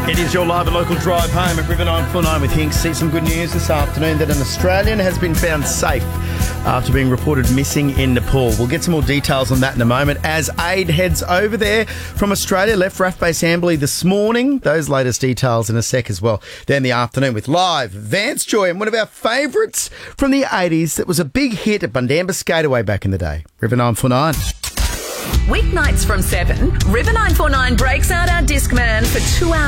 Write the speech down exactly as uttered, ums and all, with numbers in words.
It is your live and local drive home at River nine four nine with Hinks. See some good news this afternoon that an Australian has been found safe after being reported missing in Nepal. We'll get some more details on that in a moment as aid heads over there from Australia. Left R A F Base Amberley this morning. Those latest details in a sec as well. Then the afternoon with live Vance Joy and one of our favourites from the eighties that was a big hit at Bundamba Skateaway back in the day. River nine four nine. Weeknights from seven, River nine four nine breaks out our Discman for two hours.